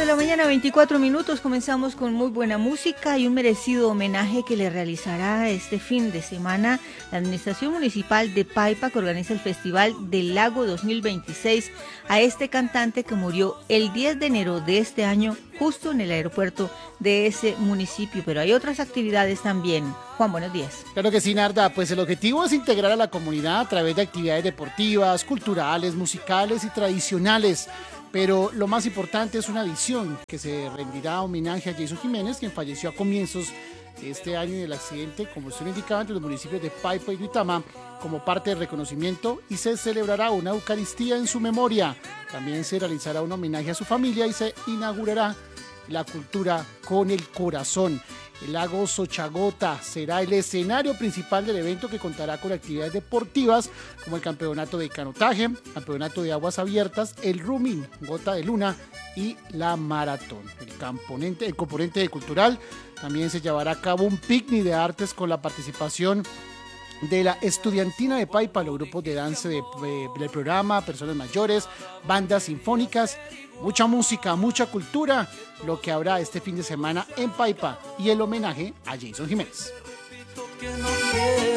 de la mañana, 24 minutos. Comenzamos con muy buena música y un merecido homenaje que le realizará este fin de semana la Administración Municipal de Paipa, que organiza el Festival del Lago 2026, a este cantante que murió el 10 de enero de este año, justo en el aeropuerto de ese municipio. Pero hay otras actividades también. Juan, buenos días. Claro que sí, Narda. Pues el objetivo es integrar a la comunidad a través de actividades deportivas, culturales, musicales y tradicionales. Pero lo más importante es una visión que se rendirá homenaje a Jason Jiménez, quien falleció a comienzos de este año en el accidente, como usted lo indicaba, entre los municipios de Paipa y Duitama, como parte del reconocimiento, y se celebrará una Eucaristía en su memoria. También se realizará un homenaje a su familia y se inaugurará la cultura con el corazón. El lago Xochagota será el escenario principal del evento, que contará con actividades deportivas como el campeonato de canotaje, campeonato de aguas abiertas, el rooming, gota de luna y la maratón. El componente cultural, también se llevará a cabo un picnic de artes con la participación de la estudiantina de Paipa, los grupos de danza del programa, personas mayores, bandas sinfónicas, mucha música, mucha cultura, lo que habrá este fin de semana en Paipa, y el homenaje a Jason Jiménez. Que no quiero